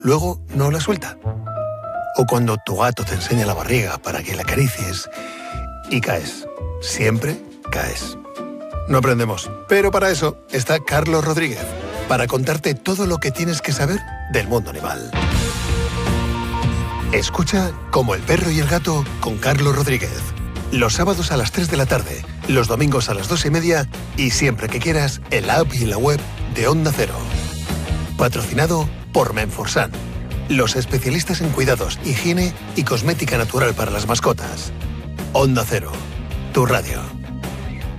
luego no la suelta. O cuando tu gato te enseña la barriga para que la acaricies y caes. Siempre caes. No aprendemos, pero para eso está Carlos Rodríguez, para contarte todo lo que tienes que saber del mundo animal. Escucha Como el perro y el gato con Carlos Rodríguez. Los sábados a las 3 de la tarde, los domingos a las 2:30 y siempre que quieras en la app y en la web de Onda Cero. Patrocinado por Menforsan, los especialistas en cuidados, higiene y cosmética natural para las mascotas. Onda Cero, tu radio.